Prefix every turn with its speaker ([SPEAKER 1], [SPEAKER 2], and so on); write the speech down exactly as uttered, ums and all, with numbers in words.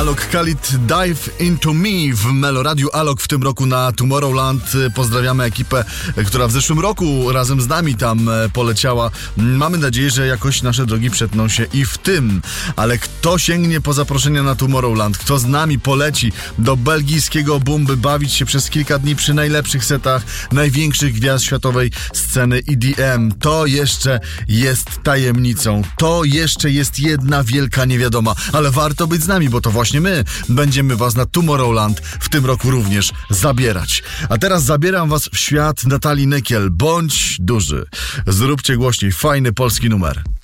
[SPEAKER 1] Alok Khalid, Dive Into Me w Meloradiu Alok w tym roku na Tomorrowland. Pozdrawiamy ekipę, która w zeszłym roku razem z nami tam poleciała. Mamy nadzieję, że jakoś nasze drogi przetną się i w tym. Ale kto sięgnie po zaproszenie na Tomorrowland, kto z nami poleci do belgijskiego Bumby bawić się przez kilka dni przy najlepszych setach największych gwiazd światowej sceny E D M, to jeszcze jest tajemnicą. To jeszcze jest jedna wielka niewiadoma. Ale warto być z nami, bo to właśnie my będziemy was na Tomorrowland w tym roku również zabierać. A teraz zabieram was w świat Natalii Nykiel. Bądź duży. Zróbcie głośniej. Fajny polski numer.